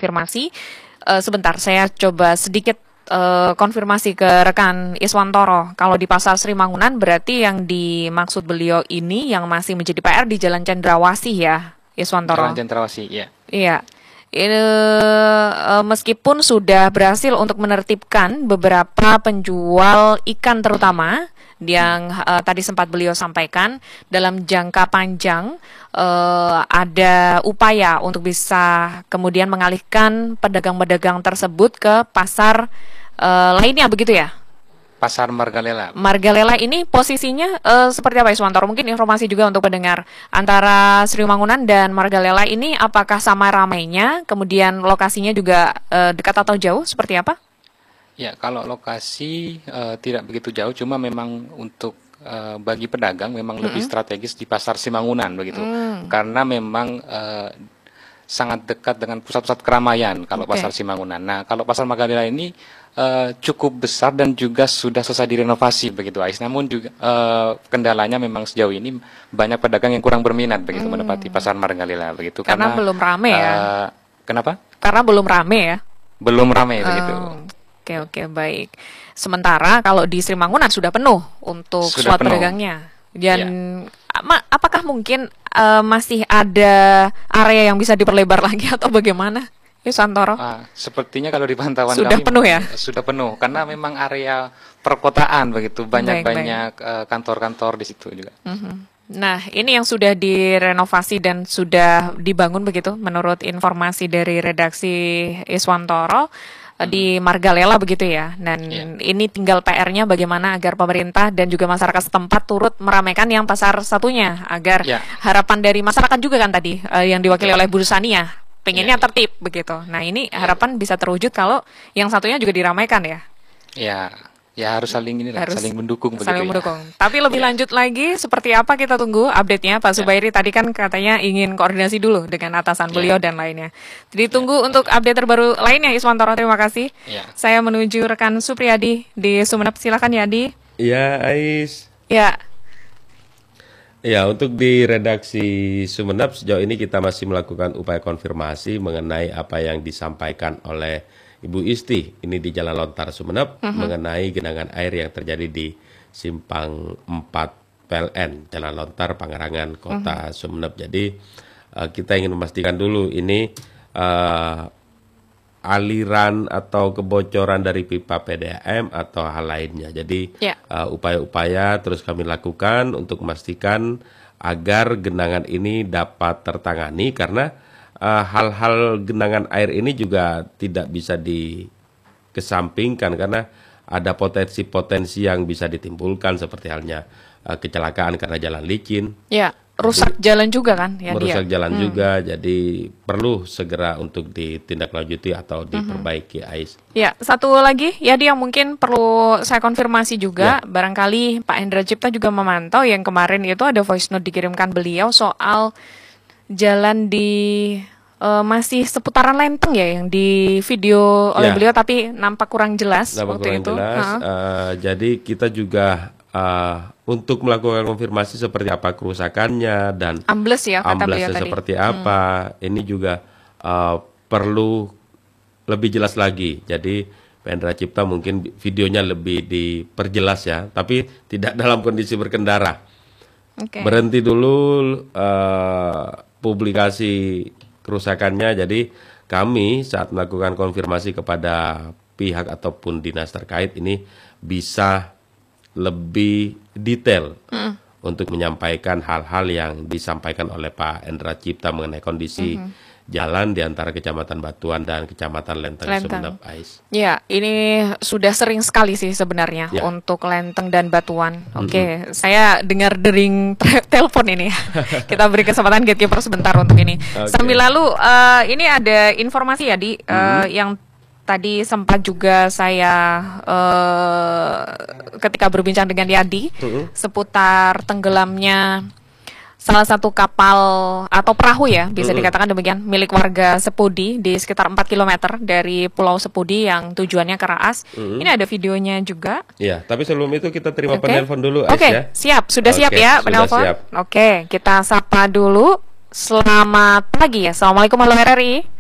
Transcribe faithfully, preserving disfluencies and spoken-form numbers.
konfirmasi. Uh, sebentar, saya coba sedikit uh, konfirmasi ke rekan Iswantoro. Kalau di Pasar Sri Mangunan berarti yang dimaksud beliau ini yang masih menjadi P R di Jalan Cendrawasih ya, Iswantoro? Jalan Cendrawasih, iya. Iya. Ini, uh, meskipun sudah berhasil untuk menertibkan beberapa penjual ikan terutama yang uh, tadi sempat beliau sampaikan, dalam jangka panjang uh, ada upaya untuk bisa kemudian mengalihkan pedagang-pedagang tersebut ke pasar uh, lainnya, begitu ya? Pasar Margalela. Margalela ini posisinya uh, seperti apa, Iswantoro? Mungkin informasi juga untuk pendengar, antara Sri Mangunan dan Margalela ini apakah sama ramainya? Kemudian lokasinya juga uh, dekat atau jauh? Seperti apa? Ya, kalau lokasi uh, tidak begitu jauh, cuma memang untuk uh, bagi pedagang memang mm-hmm. lebih strategis di Pasar Sri Mangunan begitu, mm. karena memang uh, sangat dekat dengan pusat-pusat keramaian kalau okay. Pasar Sri Mangunan. Nah, kalau Pasar Margalela ini Uh, cukup besar dan juga sudah selesai direnovasi begitu, Ais. Namun juga uh, kendalanya memang sejauh ini banyak pedagang yang kurang berminat begitu hmm. menempati Pasar Margalela begitu. Karena, karena belum rame uh, ya. Kenapa? Karena belum rame ya. Belum rame uh, begitu. Oke oke baik. Sementara kalau di Sri Mangunan sudah penuh untuk sudah slot penuh. pedagangnya. Dan ya. apakah mungkin uh, masih ada area yang bisa diperlebar lagi atau bagaimana? Iswantoro. Ah, sepertinya kalau di pantauan sudah kami penuh ya? Sudah penuh karena memang area perkotaan begitu, banyak-banyak uh, kantor-kantor di situ juga. Mm-hmm. Nah, ini yang sudah direnovasi dan sudah dibangun begitu menurut informasi dari redaksi Iswantoro hmm. di Margalela begitu ya. Dan yeah. ini tinggal P R-nya bagaimana agar pemerintah dan juga masyarakat setempat turut meramaikan yang pasar satunya, agar yeah. harapan dari masyarakat juga kan tadi uh, yang diwakili yeah. oleh Bu Sania, pengennya ya, tertib ya. begitu. Nah ini ya. harapan bisa terwujud kalau yang satunya juga diramaikan ya. Ya, ya harus saling ini lah, saling mendukung. Saling begitu mendukung. Ya. Tapi lebih ya. lanjut lagi seperti apa kita tunggu update-nya Pak Zubairi. Ya. Tadi kan katanya ingin koordinasi dulu dengan atasan ya. beliau dan lainnya. Jadi tunggu ya. untuk update terbaru lainnya Iswantoro. Terima kasih. Ya. Saya menuju rekan Supriyadi di Sumeneb. Silakan Yadi. Ya, Ais. Ya. Ya, untuk di redaksi Sumeneb sejauh ini kita masih melakukan upaya konfirmasi mengenai apa yang disampaikan oleh Ibu Isti ini di Jalan Lontar Sumeneb uh-huh. mengenai genangan air yang terjadi di Simpang empat P L N Jalan Lontar Pangerangan Kota uh-huh. Sumeneb. Jadi uh, kita ingin memastikan dulu ini uh, aliran atau kebocoran dari pipa P D A M atau hal lainnya. Jadi yeah. uh, upaya-upaya terus kami lakukan untuk memastikan agar genangan ini dapat tertangani, karena uh, hal-hal genangan air ini juga tidak bisa dikesampingkan karena ada potensi-potensi yang bisa ditimbulkan seperti halnya uh, kecelakaan karena jalan licin. Yeah. Rusak jadi, jalan juga kan? Ya merusak dia. jalan hmm. juga, jadi perlu segera untuk ditindaklanjuti atau diperbaiki, mm-hmm. Ais. Ya, satu lagi, ya dia mungkin perlu saya konfirmasi juga, ya. Barangkali Pak Hendra Cipta juga memantau yang kemarin itu ada voice note dikirimkan beliau soal jalan di uh, masih seputaran Lenteng ya, yang di video oleh ya. beliau tapi nampak kurang jelas nampak waktu kurang itu. Jelas. Uh-huh. Uh, jadi kita juga Uh, untuk melakukan konfirmasi seperti apa kerusakannya dan ambles ya, kata amblesnya beliau seperti tadi. apa, hmm. ini juga uh, perlu lebih jelas lagi. Jadi Pak Hendra Cipta mungkin videonya lebih diperjelas ya, tapi tidak dalam kondisi berkendara. Okay. Berhenti dulu uh, publikasi kerusakannya. Jadi kami saat melakukan konfirmasi kepada pihak ataupun dinas terkait ini bisa lebih detail mm. untuk menyampaikan hal-hal yang disampaikan oleh Pak Hendra Cipta mengenai kondisi mm-hmm. jalan di antara Kecamatan Batuan dan Kecamatan Lenteng, Sumeneb, Ais. Ya, ini sudah sering sekali sih sebenarnya ya. untuk Lenteng dan Batuan. Oke, okay. mm-hmm. saya dengar dering te- telepon ini. Kita beri kesempatan gatekeeper sebentar untuk ini. Okay. Sambil lalu uh, ini ada informasi ya di uh, mm-hmm. yang tadi sempat juga saya uh, ketika berbincang dengan Yadi uh-huh. seputar tenggelamnya salah satu kapal atau perahu ya, bisa uh-huh. dikatakan demikian, milik warga Sepudi di sekitar empat kilometer dari Pulau Sepudi yang tujuannya ke Raas. Uh-huh. Ini ada videonya juga. Iya, tapi sebelum itu kita terima okay. penelpon dulu, Oke, okay. ya. siap. Sudah okay. siap ya penelpon? Oke, okay. kita sapa dulu. Selamat pagi ya. Assalamualaikum warahmatullahi wabarakatuh.